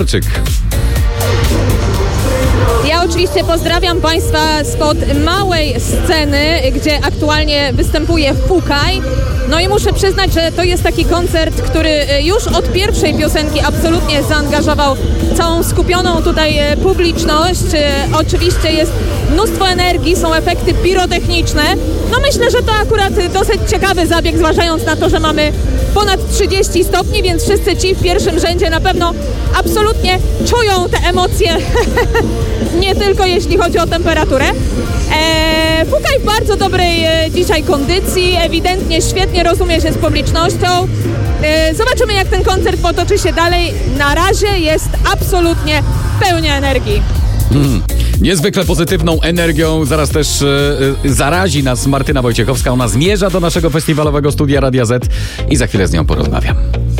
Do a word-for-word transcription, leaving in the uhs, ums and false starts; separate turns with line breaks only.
Ja oczywiście pozdrawiam Państwa spod małej sceny, gdzie aktualnie występuje Fukaj. No i muszę przyznać, że to jest taki koncert, który już od pierwszej piosenki absolutnie zaangażował całą skupioną tutaj publiczność. Oczywiście jest mnóstwo energii, są efekty pirotechniczne. No myślę, że to akurat dosyć ciekawy zabieg, zważając na to, że mamy ponad trzydzieści stopni, więc wszyscy ci w pierwszym rzędzie na pewno absolutnie czują te emocje, nie tylko jeśli chodzi o temperaturę. Eee, Fukaj w bardzo dobrej e, dzisiaj kondycji, ewidentnie świetnie rozumie się z publicznością. Eee, zobaczymy, jak ten koncert potoczy się dalej. Na razie jest absolutnie pełnia energii.
Hmm. Niezwykle pozytywną energią zaraz też yy, zarazi nas Martyna Wojciechowska. Ona zmierza do naszego festiwalowego studia Radia Z i za chwilę z nią porozmawiam.